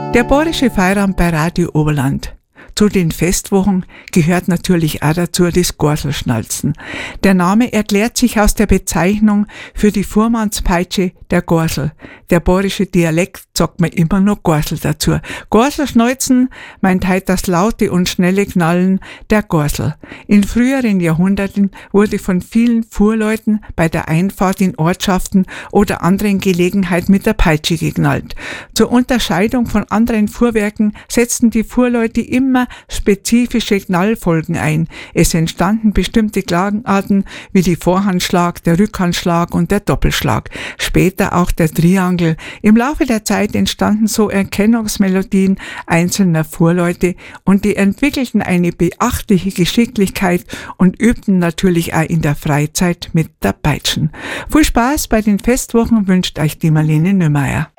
Der Bayerische Feierabend bei Radio Oberland. Zu den Festwochen gehört natürlich auch dazu das Gorselschnalzen. Der Name erklärt sich aus der Bezeichnung für die Fuhrmannspeitsche der Gorsel. Der bayerische Dialekt sagt man immer nur Gorsel dazu. Gorselschnalzen meint halt das laute und schnelle Knallen der Gorsel. In früheren Jahrhunderten wurde von vielen Fuhrleuten bei der Einfahrt in Ortschaften oder anderen Gelegenheiten mit der Peitsche geknallt. Zur Unterscheidung von anderen Fuhrwerken setzten die Fuhrleute immer spezifische Knallfolgen ein. Es entstanden bestimmte Klagenarten wie die Vorhandschlag, der Rückhandschlag und der Doppelschlag. Später auch der Triangel. Im Laufe der Zeit entstanden so Erkennungsmelodien einzelner Fuhrleute und die entwickelten eine beachtliche Geschicklichkeit und übten natürlich auch in der Freizeit mit der Peitschen. Viel Spaß bei den Festwochen wünscht euch die Marlene Nümeyer.